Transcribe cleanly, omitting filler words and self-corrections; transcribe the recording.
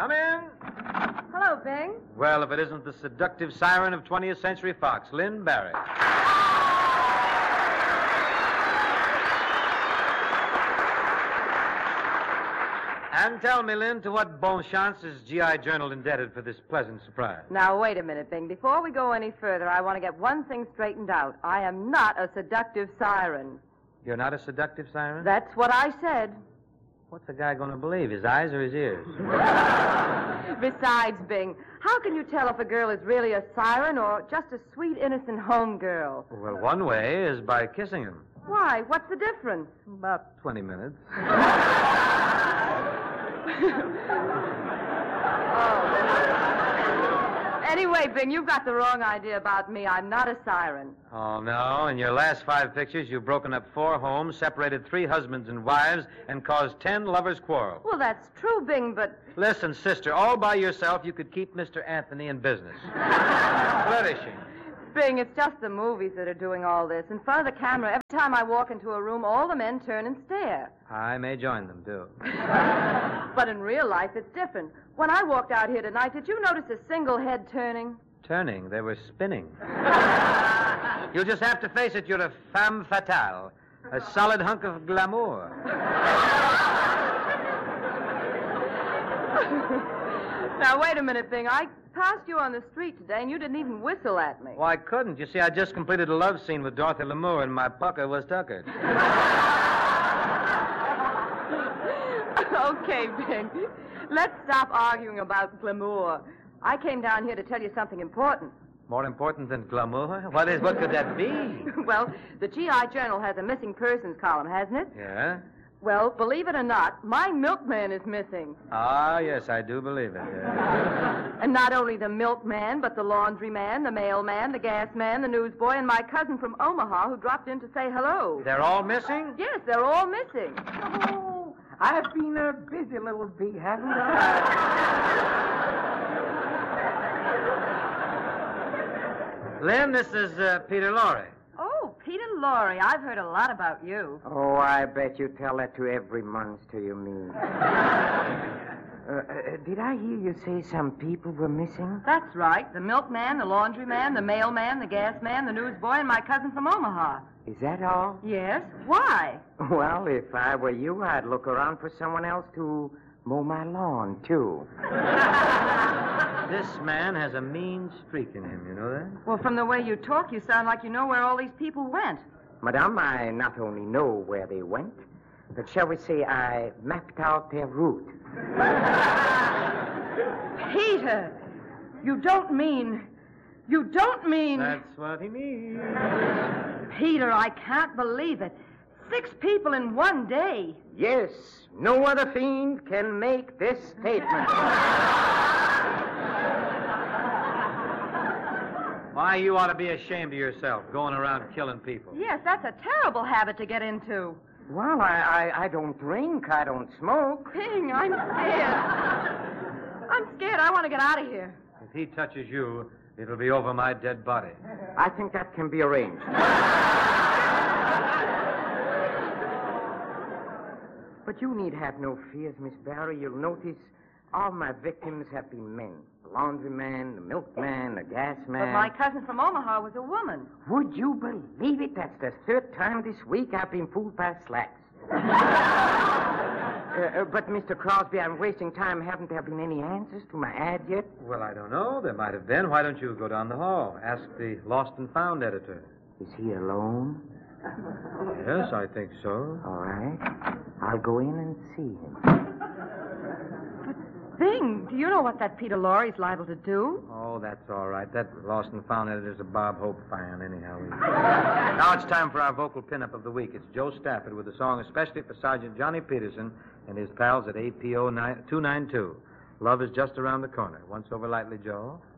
Come in. Hello, Bing. Well, if it isn't the seductive siren of 20th Century Fox, Lynn Barry. And tell me, Lynn, to what bon chance is G.I. Journal indebted for this pleasant surprise? Now, wait a minute, Bing. Before we go any further, I want to get one thing straightened out. I am not a seductive siren. You're not a seductive siren? That's what I said. What's the guy going to believe, his eyes or his ears? Besides, Bing, how can you tell if a girl is really a siren or just a sweet, innocent home girl? Well, one way is by kissing him. Why? What's the difference? About 20 minutes. Anyway, Bing, you've got the wrong idea about me. I'm not a siren. Oh, no. In your last 5 pictures, you've broken up 4 homes, separated 3 husbands and wives, and caused 10 lovers' quarrels. Well, that's true, Bing, but... Listen, sister, all by yourself, you could keep Mr. Anthony in business. Flourishing. Bing, it's just the movies that are doing all this. In front of the camera, every time I walk into a room, all the men turn and stare. I may join them, too. But in real life, it's different. When I walked out here tonight, did you notice a single head turning? Turning? They were spinning. You'll just have to face it. You're a femme fatale. A solid hunk of glamour. Now, wait a minute, Bing. I passed you on the street today, and you didn't even whistle at me. Well, I couldn't. You see, I just completed a love scene with Dorothy Lamour, and my pucker was tuckered. Okay, Bing. Let's stop arguing about glamour. I came down here to tell you something important. More important than glamour? What could that be? Well, the G.I. Journal has a missing persons column, hasn't it? Yeah? Well, believe it or not, my milkman is missing. Ah, yes, I do believe it. Yeah. And not only the milkman, but the laundryman, the mailman, the gas man, the newsboy, and my cousin from Omaha who dropped in to say hello. They're all missing? Yes, they're all missing. Oh, I've been a busy little bee, haven't I? Lynn, this is Peter Lorre. Oh, Peter Lorre. I've heard a lot about you. Oh, I bet you tell that to every monster you meet. Did I hear you say some people were missing? That's right. The milkman, the laundryman, the mailman, the gas man, the newsboy, and my cousin from Omaha. Is that all? Yes. Why? Well, if I were you, I'd look around for someone else to mow my lawn, too. This man has a mean streak in him, you know that? Well, from the way you talk, you sound like you know where all these people went. Madame, I not only know where they went, but shall we say I mapped out their route. Peter, you don't mean... That's what he means. Peter, I can't believe it. 6 people in one day. Yes, no other fiend can make this statement. Why, you ought to be ashamed of yourself, going around killing people. Yes, that's a terrible habit to get into. Well, I don't drink, I don't smoke. Bing, I'm scared. I'm scared. I want to get out of here. If he touches you, it'll be over my dead body. I think that can be arranged. But you need have no fears, Miss Barry. You'll notice all my victims have been men. The laundryman, the milkman, the gas man. But my cousin from Omaha was a woman. Would you believe it? That's the 3rd time this week I've been fooled by slacks. But, Mr. Crosby, I'm wasting time. Haven't there been any answers to my ad yet? Well, I don't know. There might have been. Why don't you go down the hall? Ask the Lost and Found editor. Is he alone? Yes, I think so. All right. I'll go in and see him. Bing, do you know what that Peter Lorre's liable to do? Oh, that's all right. That Lost and Found editor's a Bob Hope fan, anyhow. Now it's time for our vocal pinup of the week. It's Joe Stafford with a song especially for Sergeant Johnny Peterson and his pals at APO 292. Love is just around the corner. Once over lightly, Joe.